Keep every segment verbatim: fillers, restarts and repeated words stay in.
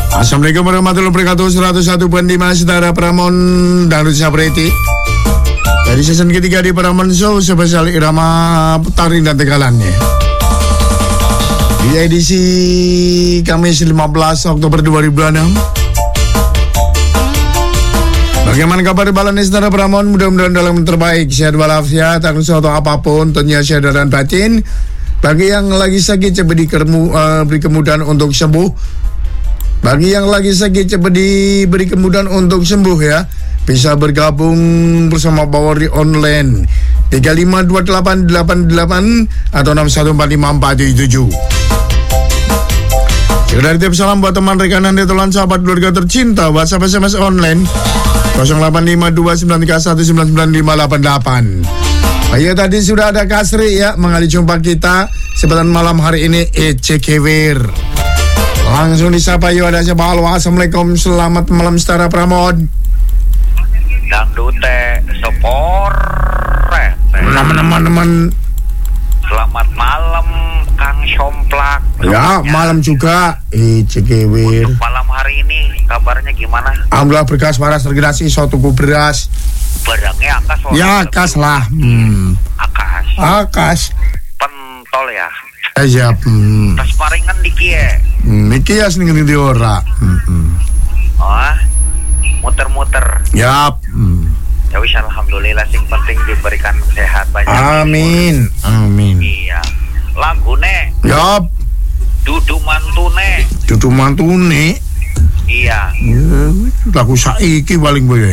Assalamualaikum warahmatullahi wabarakatuh. seratus satu koma lima Saudara Pramon dan Ruth Sapreti. Dari season ketiga di Pramon Show spesial irama taring dan tegalannya. Di edisi Kamis lima belas Oktober dua ribu enam. Bagaimana kabar balon Saudara Pramon? Mudah-mudahan dalam yang terbaik, sehat walafiat, akan suatu apapun, tentunya sehat dan batin. Bagi yang lagi sakit cepat diberi uh, kemudahan untuk sembuh. Bagi yang lagi sakit cepat diberi kemudahan untuk sembuh ya. Bisa bergabung bersama Bawari online tiga lima dua delapan delapan delapan atau enam satu empat lima empat tujuh tujuh. Sekedar tip salam buat teman rekan Anda, teman sahabat keluarga tercinta. WhatsApp S M S online nol delapan lima dua sembilan tiga satu sembilan sembilan lima delapan delapan. Ayo, tadi sudah ada Kasri ya mengali jumpa kita sebentar malam hari ini Ecekewir. Langsung disapa yuk, ada siapa? Halo, assalamualaikum, selamat malam Saudara Pramon. Dangdute sopore. Teman-teman. Selamat malam Kang Somplak. Ya, malam juga Ecekewir. Untuk malam hari ini kabarnya gimana? Alhamdulillah berkas waras tergerasi, so tuku beras. Barangnya akas. Ya, akas lah. Hmm. Akas. Akas. Pentol ya. Aja. Hmm. Tas paringan diki ya. Hmm, iki ya sing ngendi ora. Heeh. Oh, muter-muter. Yap. Hmm. Ya wis, alhamdulillah, sing penting diberikan sehat banyak. Amin. Amin. Iya. Lagune Yap. Dudu Mantune. Dudu Mantune. Iya. Ya, lagu saiki paling boy. Uh,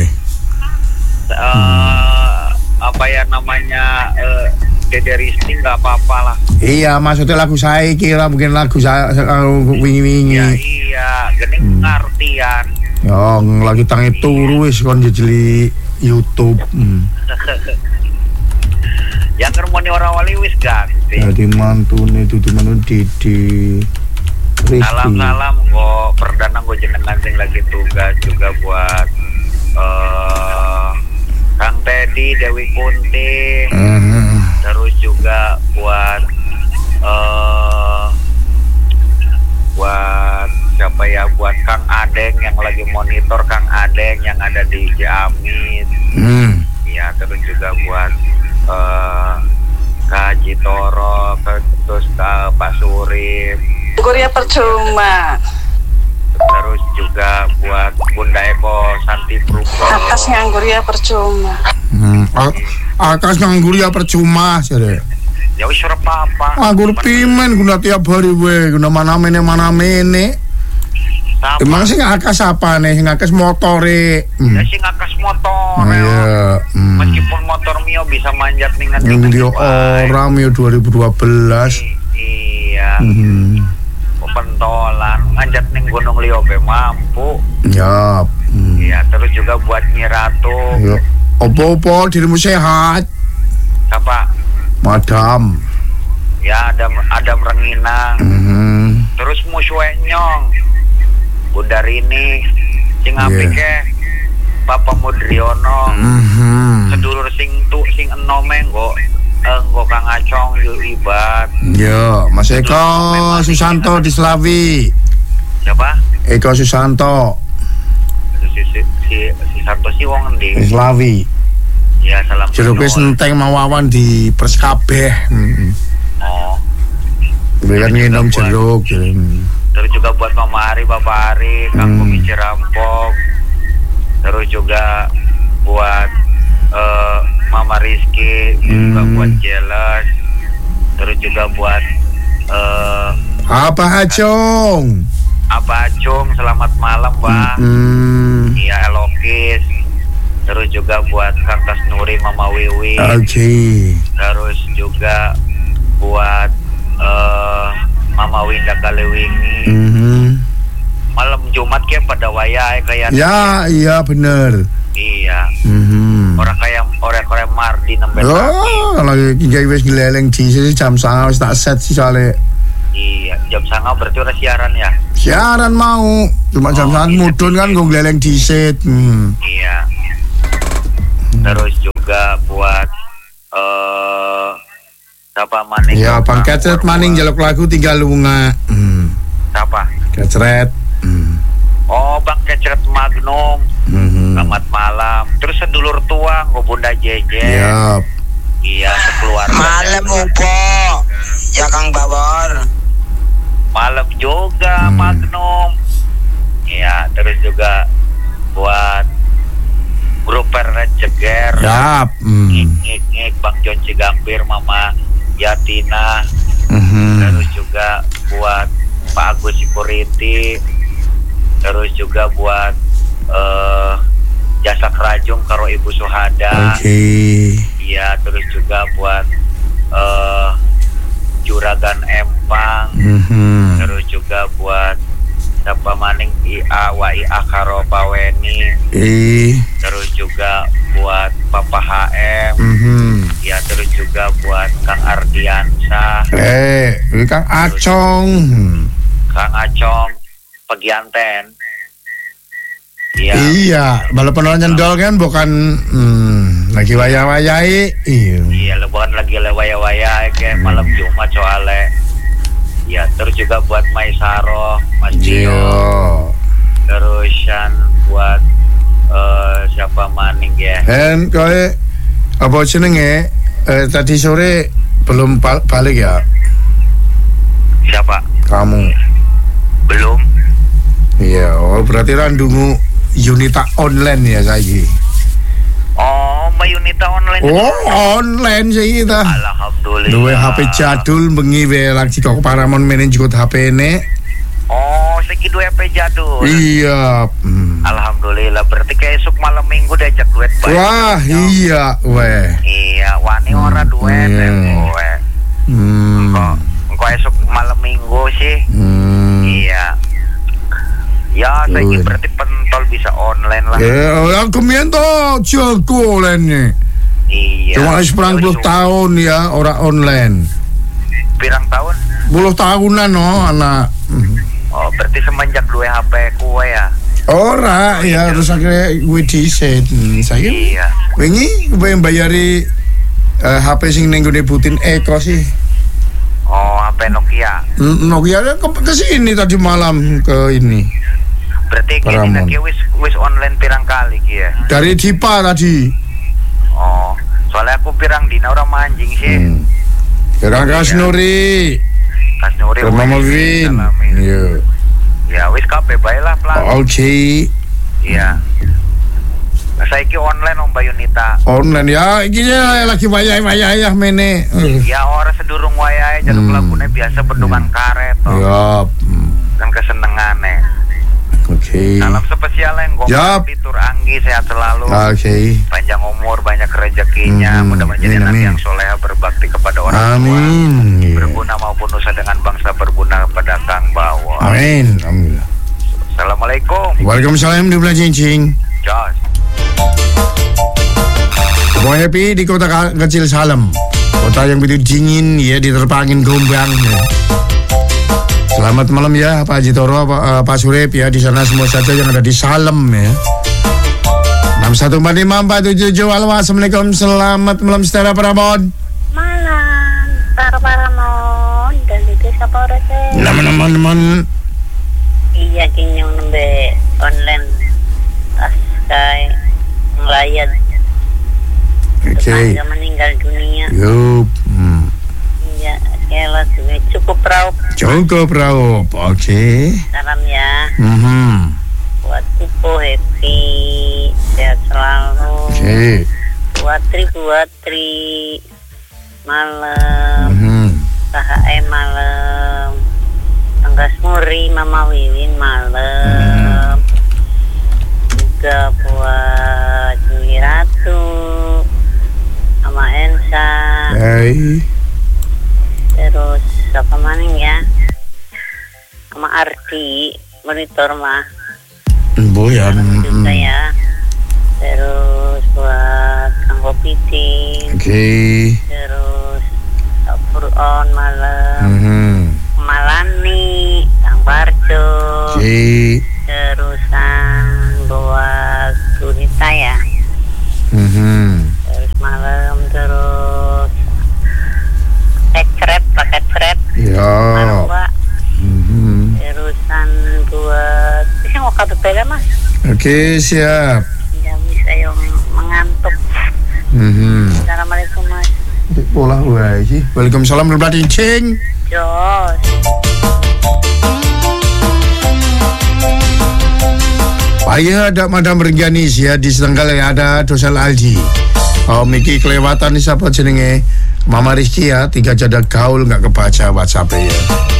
hmm. Apa ya namanya, uh, Dede Risti nggak apa-apa lah. Iya, maksudnya lagu saiki lah, mungkin lagu saya wingi-wingi. Iya, iya, gening hmm. ngartian. Ya, lagi tangi turu wis kon jejeli YouTube. Hmm. Yang kermoni orang wali wis ganti. Jadi mantune Dudu Mantune Dede Risti. Salam-salam kok perdana gue jenengan sing lagi tugas juga buat uh, Kang Teddy, Dewi Kunti, uh-huh. terus juga buat uh, buat siapa ya, buat Kang Adeng yang lagi monitor, Kang Adeng yang ada di Ciamis, hmm. ya, terus juga buat uh, Kak Haji Toro, terus uh, Pak Surip. Kuliah percuma. Terus juga buat Bunda Eko Santi Prubo. Akas nganggur ya percuma. Hmm. Akas nganggur ya percuma sih. Ya wis ora apa-apa. Nganggur pimen guna tiap hari we, guna mana mene mana mene. Emang sing akas apa nih? Sing akas motore. Hmm. Ya sing akas motor. Iya. Hmm. Meskipun motor Mio bisa manjat ningan Mio orang Mio dua ribu dua belas. I- iya. Hmm. Pentolan manjat ning Gunung Liobe mampu. Ya. Hmm. Iya, terus juga buat Nyi Ratu. Ya. Opo-opo dirimu sehat? Siapa? Madam. Ya, ada Adam Renginang. Mm-hmm. Terus Muswe Nyong. Bunda Rini sing apike yeah. Bapak Mudriono. Mm-hmm. Sedulur sing tu sing enome nggo Enggo Kang Acong yu ibat. Yo, Mas Eko Susanto di Slawi. Siapa? Eko Susanto. Si si si, si Santo si wong endi? Di Slawi. Ya, salam. Jeruk wis enteng mawawan di Perskabeh. Heeh. Oh. Berikan minum jeruk. Terus juga buat Mama Ari, Bapak Ari, Kang Bumi hmm. Cirampok. Terus juga buat uh, Mama Rizky, hmm. juga buat Jelas, terus juga buat uh, apa Acung? Apa Acung, selamat malam Bang. Iya, hmm. Elokis. Terus juga buat Kang Tas Nuri, Mama Wiwi. Oke. Okay. Terus juga buat uh, Mama Winda Kalewingi. Mm-hmm. Malam Jumat kayak pada wayai kayak. Ya, iya bener. Iya. Mm-hmm. Orang kayak orang kayak Mardi nembel. Oh, lagi gak wis geleleng di sini jam sanga wis tak set sih soalnya. Iya, jam sanga berarti udah siaran ya? Siaran mau, cuma jam oh, sanga iya, mudun kan gue geleleng di set. Hmm. Iya. Hmm. Terus juga buat uh, siapa maning? Ya, Bang Kecret maning jaluk lagu tiga lunga. Hmm. Siapa? Kecret. Hmm. Oh Bang Kecret Magnum. Mhm. Selamat malam. Terus sedulur tua nggo Bunda Jeje. Yap. Iya, sekeluarga. Malam Upo, ya Kang Babor. Malam juga Hmm. Magnum. Iya, terus juga buat grup Perret Ceger. Yap. Hmm. Ngik-ngik Bang John Cigambir, Mama Yatina. Mhm. Terus juga buat Pak Agus Security. Terus juga buat eh, Jasa Kerajung karo Ibu Suhada. Oke. Iya, terus juga buat eh, Juragan Empang. Mhm. Terus juga buat siapa maning I A wa I A karo Paweni. Eh. Terus juga buat Papa H M. Mhm. Ya, terus juga buat Kang Ardiansa, Eh, ini Kang Acong. Hmm. Kang Acong, Pegianten. Iya. Iya, walaupun orang nyendol kan bukan hmm, lagi waya-wayai. Iya. Iya, lebaran lagi lewaya-waya kayak malam Jumat soalnya. Ya, terus juga buat Maisaro, Mas Dio. Iya. Terus Shan buat eh, siapa maning ya? Dan kowe apa jenenge? Eh, tadi sore belum bal- balik ya Siapa? kamu? Belum. Iya, oh berarti randungu Yunita online ya saiki. Oh, Mbak Yunita online. Oh, online sih kita. Alhamdulillah. Duwe H P jadul bengi wae lagi kok Paramount menen juga H P ne. Oh, segi dua H P jadul. Iya. Hmm. Alhamdulillah, berarti kayak esok malam minggu diajak duet baik. Wah, iya weh. Iya, wani Hmm, ora duet iya. ya gue. Hmm. Kok kok esok malam minggu sih? Hmm. Iya. Ya, saya Duit. berarti pentol bisa online lah. Ya, orang kemien tuh jago online. Iya. Cuma sepuluh Terus, tahun ya orang online. Pirang tahun? Puluh tahunan no anak. Hmm. Oh, berarti semenjak dua H P kue ya. Ora ya terus akhirnya gue diset. Hmm, saya Iya. wingi gue bayari eh, H P sing ning gone Putin Eko sih. Oh, H P Nokia. Hmm, Nokia ke, ke sini tadi malam ke ini. Berarti Paramount. kita ki wis wis online pirang kali ki ya. Dari Dipa tadi. Oh, soalnya aku pirang dina orang manjing sih. Hmm. Kira Kas Nuri. Kas Nuri Ke Mama Win. Iya. Ya wis kabeh bae lah plan. Oke. Iya. Nah, saiki online Om Mbak Yunita. Online ya, iki ya lagi wayah-wayah ya mene. Eh. Ya ora sedurung wayahe jaluk Hmm. lagune biasa bendungan karet toh. Ya. hmm, Kan kesenengane. Oke. Salam spesial yang gue Yap. di Tur Anggi, sehat selalu. Oke. Panjang umur, banyak rezekinya. Hmm, Mudah-mudahan jadi amin, anak amin. yang soleha, berbakti kepada orang tua. Amin. Iya. Berguna maupun usaha dengan bangsa, berguna kepada Kang Bawah. Amin. Amin. Assalamualaikum. Waalaikumsalam di belah cincin. Jos. Boy Happy di kota ka- kecil Salem. Kota yang begitu dingin ya diterpangin gelombang. Ya. Selamat malam ya Pak Haji Toro, Pak, uh, Pak Surip ya di sana semua saja yang ada di Salem ya. enam satu empat lima empat tujuh tujuh. Halo, Assalamualaikum. Selamat malam Setara Paramount. Malam, para Paramount dan itu siapa orangnya? Teman-teman. Iya, kinyong nembe online pas kayak ngelayat. Oke. Tetangga meninggal dunia. Yup. Hmm. Iya, kela sudah cukup raup. Cukup Raup. Oke. Salam ya Mhm. buat Upo Happy, sehat selalu. Oke. Buat Tri, buat Tri malam. Mhm. K H M malam, Tanggas Muri, Mama Wiwin malam, juga buat Juli Ratu, sama Ensa, Hai. terus apa maning ya, sama Ardi, monitor mah, Bu ya. juga Mhm. ya, terus buat Kang Kopiting, Oke. terus Kak Furon malam. Mhm. Malani, Kang Barjo, Oke. terusan buat Sunita ya, Mhm. terus malam terus paket crep, paket crep, Ya. malam Mbak, Mhm. terusan buat bisa mau berbeda mas. Oke, siap. Ya bisa yang mengantuk. Mhm. Assalamualaikum mas. Pola wae sih. Waalaikumsalam warahmatullahi wabarakatuh. Jos. Paya ada Madam Rengganis ya di Setenggal ya ada Dosal Alji. Oh Miki kelewatan nih siapa jenenge Mama Rizky ya tiga jada gaul nggak kebaca WhatsApp ya.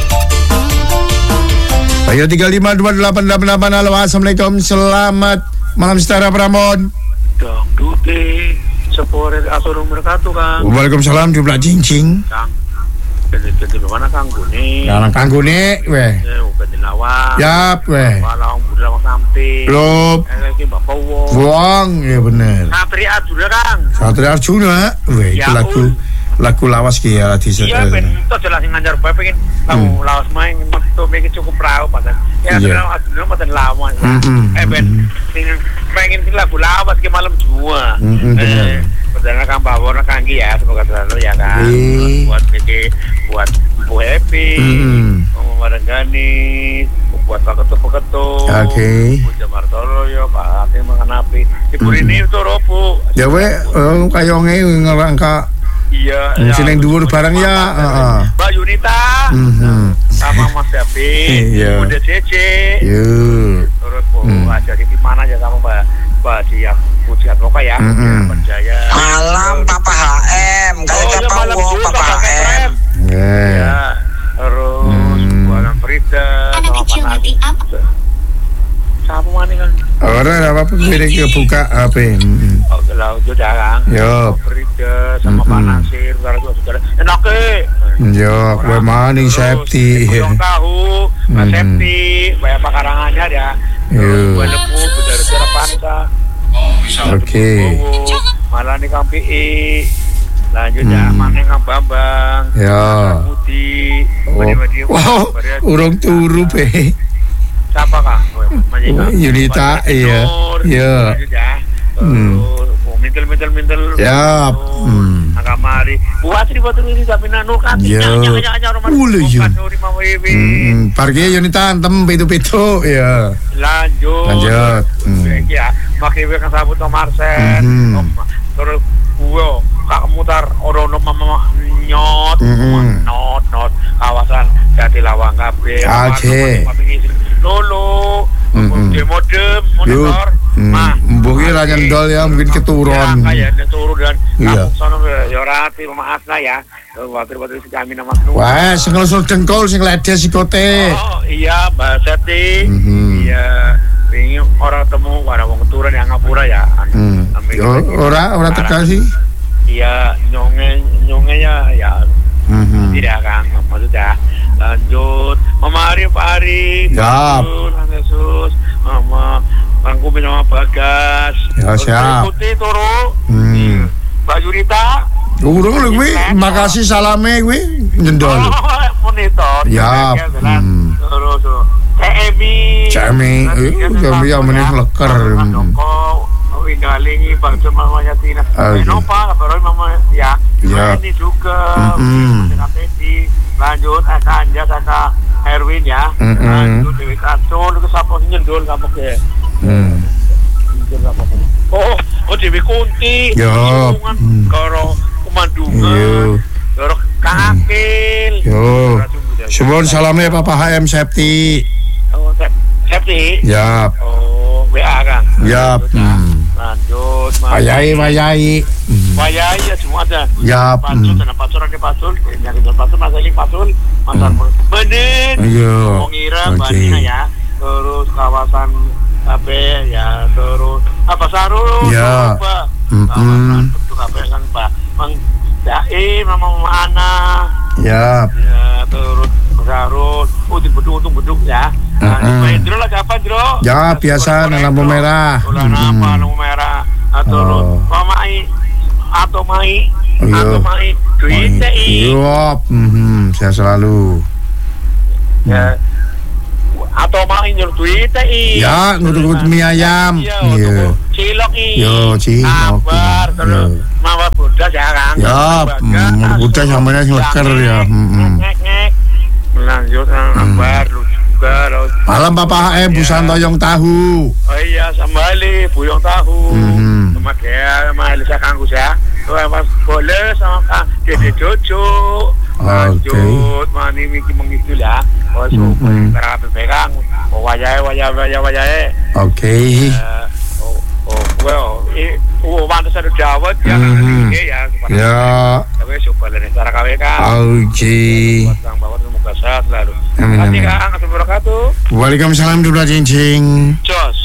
Ayo tiga lima dua delapan delapan delapan. Halo assalamualaikum selamat malam Setara Pramon. Dong dute sepore asur merkatu Kang. Waalaikumsalam jumlah cincing. Kang. Gede-gede mana Kang Gune? Dalam kanggune weh. Eh uga dilawang. Yap weh. Walau budal sampai. Lop. Eh Bapak Wong. Wong ya bener. Satria Arjuna Kang. Satria Arjuna weh itu lagu lagu lawas ki ya di Iya ben itu jelas ngajar bae pengen tahu lawas main metu mikir cukup raw padahal. Ya Satria Arjuna mboten lawas. Eh ben pengen lagu lawas ki malam jua. Eh padahal Kang Bawor Kang ya semoga selalu ya kan. Buat mikir buat Bu Happy. Mau Marenggani buat Pak Ketua-Ketua. Oke. Bu Jamartoro yo Pak Hakim Manganapi. Ibu ini itu robo. Ya weh kayonge ngerangka. Iya, ya, sing dhuwur barang ya, heeh. Mbak Yunita. Mhm. Sama Mas Dapi. Iya. Udah Cece. Yo. Terus Bu ada di mana ya sama Mbak Mbak Diak Puji Advoka ya. Percaya. Malam Papa H M, kali Papa Wo Papa H M. Ya. Terus Bualan Frida sama Pak Nadi. Sama mana kan? Ora apa-apa mirip buka H P. Oh, kalau sudah Kang. Yo. Frida sama Pak Nasir, saudara-saudara. Enak ke? Yo, kowe maning safety. Yang tahu, Mas Safety, banyak pakarangannya ya. Yo. Buat lepu, saudara-saudara Pansa. Oke. Malah nih Kang P I. Lanjut ya, mana Kang Bambang. Ya. Putih. Wow, urung turu be. Siapa Kang? Yunita, iya. Iya. Terus mintel mintel ya kamari buat sih buat ini tapi nanu kan nyanya rumah parkir Yunita antem pitu-pitu ya lanjut lanjut ya makanya kan sabut no Marcel terus gue kak mutar orono mama nyot not not kawasan Jatilawang kabe oke lolo modem monitor mah mungkin ra nyendol ya mungkin keturun ya kayak turun dan kampung sono ya rati maaf lah ya watir-watir si kami nama nu wah sing ngelosol dengkul sing ledes sikote oh iya Mbak Seti iya wingi ora temu ora wong keturun yang ngapura ya ora ora tekan sih iya nyonge nyonge ya ya tidak Kang maksudnya lanjut Mama Ari Pak Ari Yesus Mama Kangku sama Bagas ya siap putih turu Mbak Yunita urung lho kuwi makasih salame kuwi nyendol monitor ya terus Cemi Cemi Cemi yang meneh leker Windalingi Bang Cuma mamanya Tina Nova baru mama ya ini juga lanjut Eka Anja Eka Erwin ya lanjut Dewi Kacul ke siapa nyendol kamu ke oh oh Dewi Kunti yo karo Kumandungan karo Kakil yo suwun salame Papa H M Safety oh Safety yap oh W A Kang yap lanjut Wayai Wayai Wayai ya semua ada yap pasul dan pasul ada pasul nyari pasul masa ini pasul masa benin mengira Banina ya terus kawasan apa ya terus apa Sarul ya kawasan untuk apa kan Pak Mang Jai Mama Mana ya ya terus Sarul utung beduk utung beduk ya main dro lah siapa dro ya biasa lampu merah apa lampu merah atau Mama Ai atau Mai atau Mai duit teh yop saya selalu ya atau Mai nyuruh duit teh ya ngurut mie ayam iya cilok i yo cilok kabar terus mawar budak ya Kang ya budak sampeyan leker ya lanjut kabar juga. Malam Papa H M, Busan Toyong Tahu. Oh iya, sambali, buyong tahu. Mhm. Sama kayak mahal sa kangku siya. So, mas boleh sama kang Dede Jojo. Lanjut, mani miki mengitu lah. Oh, so, Mhm. para pegang. Oh, wajah, wajah, wajah, wajah. Oke. Oh, oh, well, eh, oh, pantas ada Dawat ya, Mhm. ya. Ya. Tapi supaya negara K W K. Oke. Buat Kang Bawat semoga sehat selalu. Amin, Terima amin. kasih Kang, assalamualaikum wabarakatuh. Waalaikumsalam Dubla Cincing. Jos.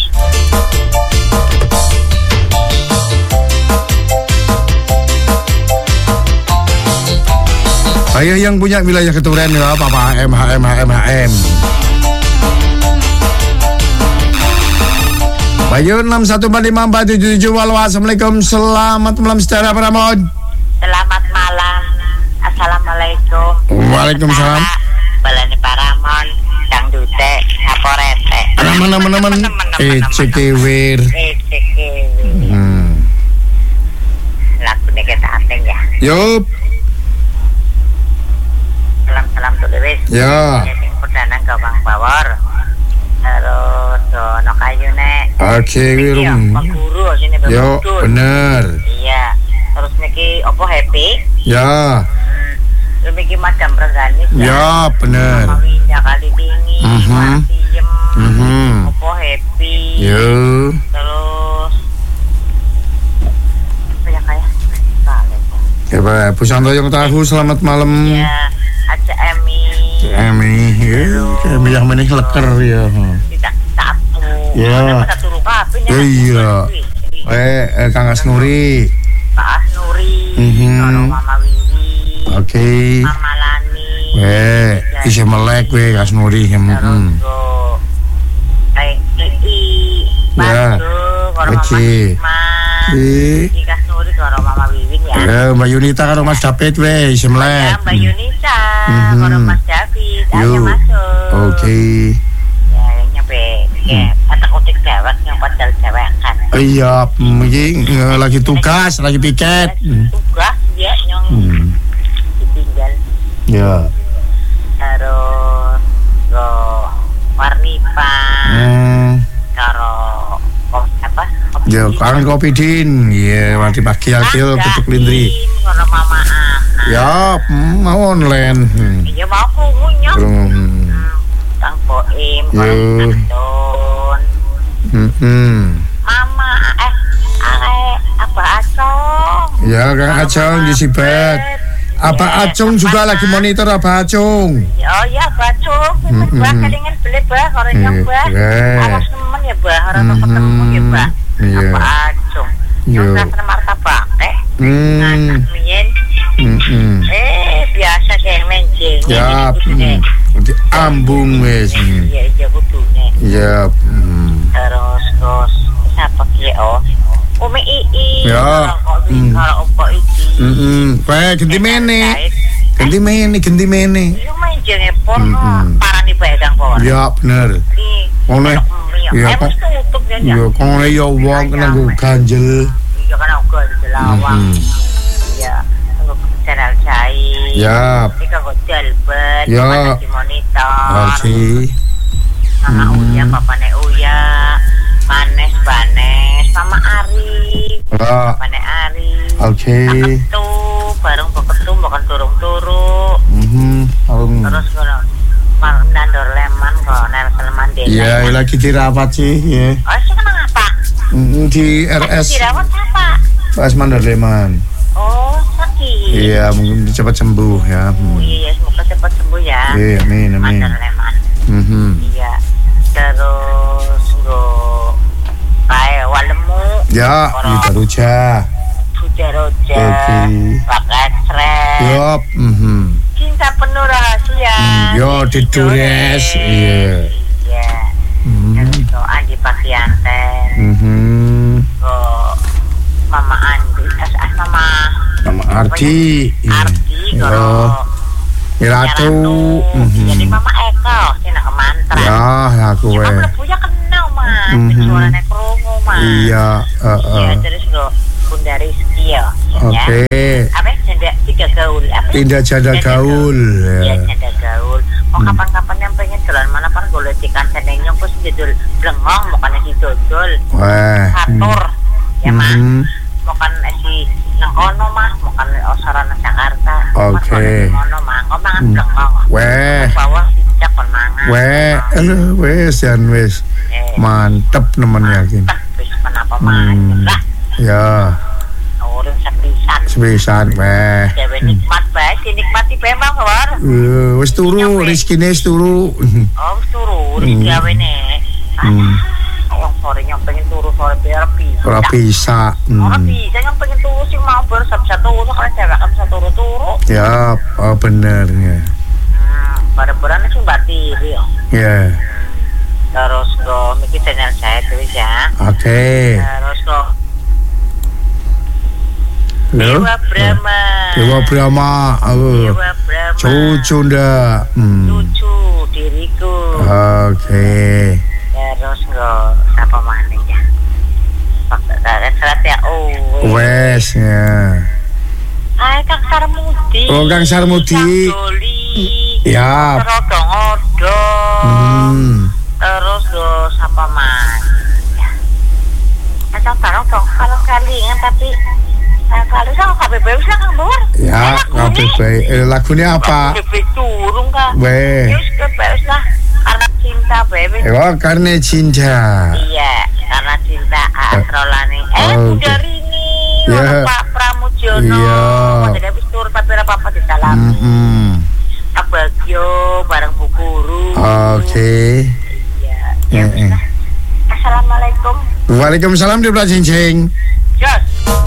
Saya yang punya wilayah keturunan ya Papa H M, H M, H M, H M. Bayu enam satu empat lima empat tujuh tujuh. Halo, assalamualaikum, selamat malam secara Paramount. Selamat malam. Assalamualaikum. Waalaikumsalam. Balani Paramon, dangdute, saporete. Aman-aman-aman. Eh, cekewir. Eh, cekewi. Hmm. Lagu ini kita ating ya. Yup. Salam-salam tuh Lewis. Ya. Jadi perdana gawang bawor. Terus dono kayu nek. Oke, Iya, wirum. Pak Guru sini Yo, betul. bener. Iya. Terus niki opo happy? Ya. Terus niki Madam Reganis Ya, bener. Mama Winda kali dingin, Mhm. Martiem, Mhm. opo happy. Yo. Terus apa ya kayak? Kali. Ya, Pak. Busan Toyong Tahu, selamat malam. Ya, aja Emi. Emi, ya, Emi yang menih leker ya. Tidak satu. Ya. Ada satu luka apa Ya, iya. Eh, eh, Kang Asnuri. Pak Asnuri, Mhm. Karo Mama Wiwi, Oke. Mama Lani. Eh, isih melek we Kang Asnuri. Terus Hmm. go eh Ii, Ya. Bandung, Karo Mama Oke. Isma. Eh, Ika Asnuri karo Mama Wiwin ya. eh, Mbak Yunita karo Mas David we isih Ya, melek. Mbak Yunita, Mhm. karo Mas David, ayo Yo. masuk. Oke. Ya, nyampe ya, kata kutik dewek yang padahal dewekan. Iya, mm, iki eh, lagi tugas, lagi piket. Hmm. Tugas dia nyong Hmm. ditinggal. Ya. Terus go Warnipan, Hmm. karo kok apa? Kopi Ya, Din. kangen kopi din. Iya, wanti pagi akil ketuk lindri. Karo Mama Ana. Ya, mm, mau online. Hmm. Iya mau krungu nyong. Hmm. Kang Boim, karo Yo. Anton. Hmm. hmm. Mama eh eh apa Acong? Ya, Kang Acong di Sibat. Apa Acung juga lagi monitor apa Acung? Oh ya Acong, Mm, bah mm. kelingan beli bah orang Iya, yang bah. iya. Awas temen ya bah, orang Mhm, ketemu ya bah. iya. Apa Acong? Yo. Yang rasa martabak eh. Hmm. Anak mien. Hmm. hmm. Eh biasa sih menjeng. Ya, hmm. ambung wes. Hmm. Iya iya kudune. Ya. Hmm. Terus terus siapa ki oh? Umi Ii. Ya. Kok Hmm. kalau opo iki. Hmm. Kayak ganti mene. Ganti mene, ganti mene. Iya main jenenge porno Mm-mm. parani bedang pohon. Ya, bener. Di Ono ya, ya kok. kok tutup ya. Ya, kono ya wong kena nggo ganjel. Iya kan aku di lawang. Mhm. Iya, aku channel cai. Ya. Iki kok jalbet, Ya. di monitor. Oke. Mama Mhm. Uya, papane Uya, Manes, Banes, Mama Ari, Ya. papane Ari. Oke. Ketu, bareng beketu, bukan turung-turung. Mhm. Alung. Terus kalau Nandor Leman, kalau Nelson Mandela. Ya, lagi dirawat sih, ya. Oh, sih kenapa? Mm, di R S Dirawat apa? Pas Mandarleman. Oh, sakit. Iya, mungkin cepat sembuh ya. Oh, Hmm. iya, semoga cepat sembuh ya. Iya, amin, amin. Mandor Leman. Mhm. Iya. Terus go kayak walemu. Ya, kita ruja. Sudah roja. Oke. Pakai sret. Yup. Mhm. Cinta penuh rahasia. Hmm, yo, didures. Iya. Iya. Mhm. Terus go Andi Pakianten. Mhm. Go Mama Andi. Eh, ah, Mama. Nama Ardi. Iya. Ardi. Go. Yo. Iratu. Mhm. Jadi Mama Eko. Sina kemantra. Ya, aku Ya, we. Mama punya kenal mas. Mhm. Jualannya kerungu mas. Iya, Iya, heeh. terus go Bunda Rizky ya. Oke. Ya. Apa janda tiga gaul? Apa? Indah janda gaul. Iya, Ya. janda gaul. Oh kapan-kapan yang pengen jalan mana kan boleh ikan senengnya kok judul blengong makanya si dodol. Wah. Katur. Ya mah. Mhm. Makan si nang kono mah makan Sarana Jakarta. Oke. Kono mah mangan Hmm. blengong. Weh. Bawah sijak kon mangan. Weh, aduh, wes jan wes. Eh, Mantep nemen yakin. tak wis kenapa Hmm. mangan lah. Ya, Urip sepisan. sepisan weh. Dewe nikmat bae, dinikmati bae mah war. Eh, wis turu, rezekine wis turu. Oh, wis turu rezeki awene. Hmm. Wong sore nyong pengen turu sore biar bisa. Ora bisa. Ora Hmm. bisa nyong pengen turu sih mau ber sabsa turu kalau cewek kan bisa turu-turu. Ya, oh bener ya. Hmm, bar-baran sing batiri yo. Ya. Terus go mikir channel saya tulis ya. Oke. Terus go Halo. Dewa Brahma. Dewa Brahma. Oh. Dewa Brahma. Cucu ndak. Hmm. Cucu diriku. Oke. Terus go apa mana ya? Pakai serat ya. Oh. Wes ya. Hai Kang Sarmudi. Oh, Kang Sarmudi. Kang Doli. Ya. Terodong-odong. Hmm. Terus go siapa man? Ya. Macam taruh dong kalau kalingan tapi eh, kalau sama K B B bisa Kang Bor. Ya, K B B. Eh, lagunya apa? K B B turun Kak. Weh. Terus K B B lah karena cinta bebe. Oh, karena cinta. Iya, karena cinta Asrolani. Eh, Oh, udah ini Ya. Pak Pramudjono. Iya. Tidak habis turun tapi apa-apa di dalam. Hmm. Pak Bagio bareng Bu Guru. Oke. Iya. Eh, Ya, eh. bisa. Assalamualaikum. Waalaikumsalam di belah cincing. Jos.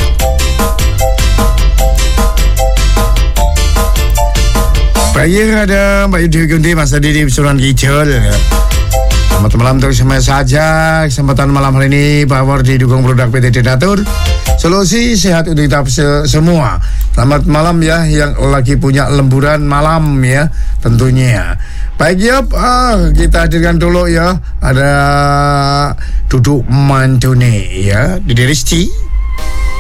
Baik, ada Mbak Yudi Gunti, Mas Adi di Suran Kidul. Selamat malam untuk semua saja. Kesempatan malam hari ini Power didukung produk P T Denatur. Solusi sehat untuk kita se- semua. Selamat malam ya yang lagi punya lemburan malam ya tentunya. Baik ya, ah, kita hadirkan dulu ya. Ada Duduk Mantune ya, Dede Rizky.